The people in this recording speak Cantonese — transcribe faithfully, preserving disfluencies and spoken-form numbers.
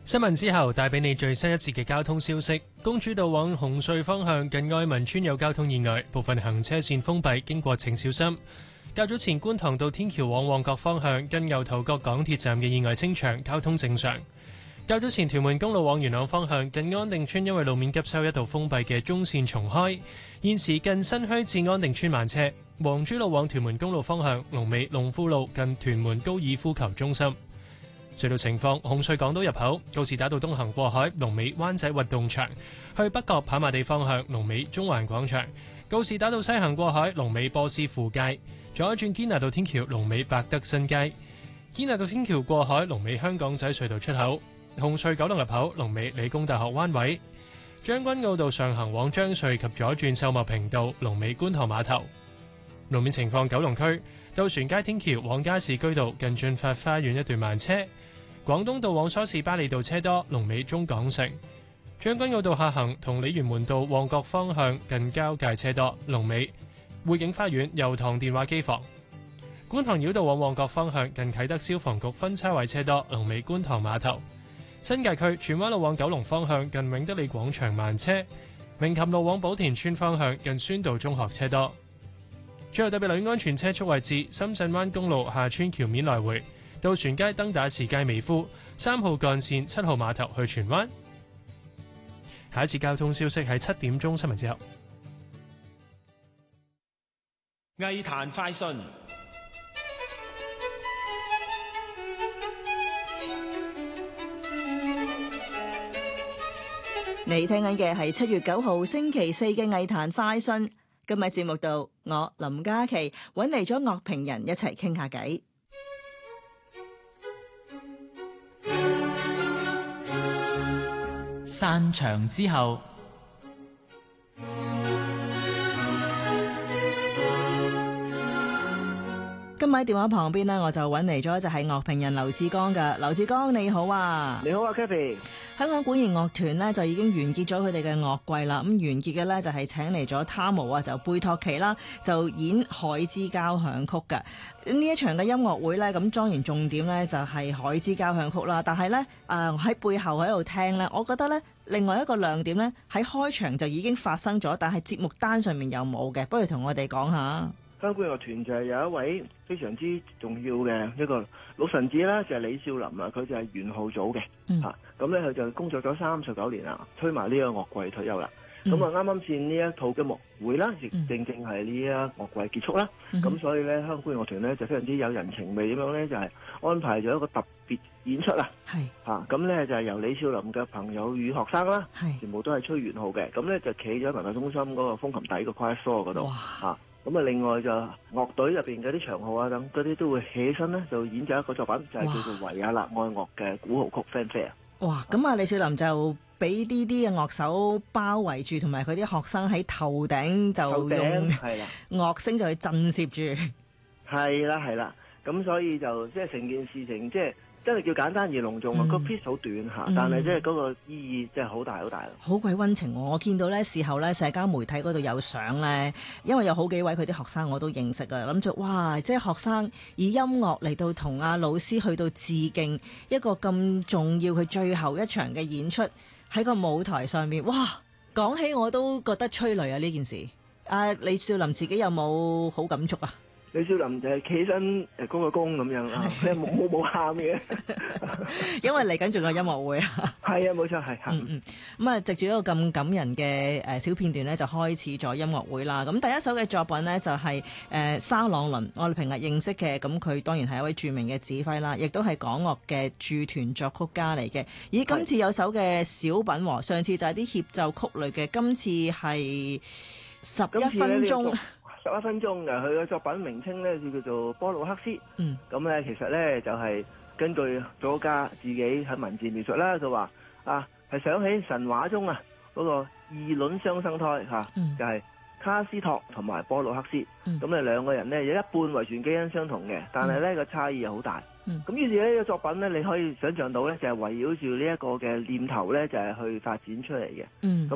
新聞之後帶俾你最新一節嘅交通消息。公主道往紅隧方向近愛民村有交通意外，部分行車線封閉，經過請小心。較早前觀塘道天橋往旺角方向近牛頭角港鐵站嘅意外清場，交通正常。較早前屯門公路往元朗方向近安定村因為路面急修一度封閉嘅中線重開，現時近新墟至安定村慢車。黃珠路往屯門公路方向龍尾龍富路近屯門高爾夫球中心。隧道情況：紅隧港島入口告士打道東行過海，龍尾灣仔運動場；去北角跑馬地方向，龍尾中環廣場；告士打道西行過海，龍尾波斯富街；左轉堅拿道天橋，龍尾百德新街；堅拿道天橋過海，龍尾香港仔隧道出口；紅隧九龍入口，龍尾理工大學灣位；將軍澳道上行往將隧及左轉秀茂坪道，龍尾觀塘碼頭。路面情況：九龍區渡船街天橋往加士居道近駿發花園一段慢車。廣東道往梳士巴利道車多，龍尾中港城；將軍澳道下行同鯉魚門道旺角方向近交界車多，龍尾匯景花園油塘電話機房；觀塘繞道往旺角方向近啟德消防局分叉位車多，龍尾觀塘碼頭；新界區荃灣路往九龍方向近永德利廣場慢車；鳴琴路往寶田村方向近宣道中學車多。最後特別留意安全車速位置：深圳灣公路下村橋面來回。渡船街、登打士街、美孚三號幹線七號碼頭去荃灣。下一次交通消息喺七點鐘新聞之後。 藝壇快訊， 你聽緊嘅係七月九號星期四嘅藝壇快訊。今日節目度，我林嘉琪揾嚟咗樂評人一齊傾下偈。 散場之後， 今日喺電話旁邊呢，我就揾嚟咗就係樂評人劉志剛㗎。劉志剛你好啊。 你好啊 Kathy。 香港管弦樂團呢就已經完結咗佢哋嘅樂季啦。咁完結嘅呢就係請嚟咗他模啊，就貝托奇啦，就演海之交響曲㗎。呢一場嘅音樂會呢，咁當然重點呢就係海之交響曲啦。但係呢，誒喺背後喺度聽呢，我覺得呢另外一個亮點呢喺開場就已經發生咗，但係節目單上面又冇嘅。不如同我哋講下。 香港管弦樂團就係有一位非常之重要嘅一個老臣子啦，就係李少林啊，佢就係元號組嘅嚇，咁咧佢就工作咗三十九年啦，推埋呢個樂季退休啦。咁啊啱啱先呢一套嘅音樂會啦，亦正正係呢一樂季結束啦。咁、嗯、所以咧，香港管弦樂團咧就非常之有人情味咁樣咧，就係、是、安排咗一個特別演出啦。係嚇，咁咧就係由李少林嘅朋友與學生啦，全部都係吹元號嘅。咁咧就企咗文化中心嗰個風琴底個 choir floor 嗰度嚇。咁啊，另外就樂隊入邊嗰啲長號啊，等嗰啲都會起身咧，就演奏一個作品，就係、是、叫做維也納愛樂嘅古號曲 Fanfare。哇！ 咁啊，李少林就俾呢啲嘅樂手包圍住，同埋佢啲學生喺頭頂就用樂聲就去震懾住。 係啦，係啦。咁所以就即係成件事情，即係真係叫簡單而隆重啊！個 piece 好短嚇，嗯、但係即係嗰個意義真係好大好大。 好鬼溫情喎！我見到咧事後咧社交媒體嗰度有相咧，因為有好幾位佢啲學生我都認識啊，諗住哇！即係學生以音樂嚟到同阿老師去到致敬一個咁重要佢最後一場嘅演出喺個舞台上面，哇！講起我都覺得催淚啊呢件事。阿李少林自己有冇好感觸啊？ 李少林就係企起身誒鞠個躬咁樣啦，佢冇冇冇喊嘅， 因為嚟緊仲有音樂會啊。係啊，冇錯係。 嗯嗯，咁啊，藉住一個咁感人嘅誒小片段咧，就開始咗音樂會啦。咁第一首嘅作品呢，就係誒沙朗倫，我哋平日認識嘅，咁佢當然係一位著名嘅指揮啦，亦都係港樂嘅駐團作曲家嚟嘅。咦，今次有首嘅小品喎，上次就係啲協奏曲類嘅，今次係十一分鐘。 十一分鐘嘅，佢嘅作品名稱咧就叫做波魯克斯。嗯，咁咧其實咧就係、是、根據作家自己喺文字描述啦，就話啊係想起神話中啊嗰、那個異卵雙生胎吓、啊嗯，就係、是、卡斯托同埋波魯克斯。咁咧兩個人咧有一半遺傳基因相同嘅，但係咧個差異又好大。咁、嗯、於是呢、這個作品咧，你可以想象到咧就係圍繞住呢一個嘅念頭咧，就係、是、去發展出嚟嘅。咁、嗯、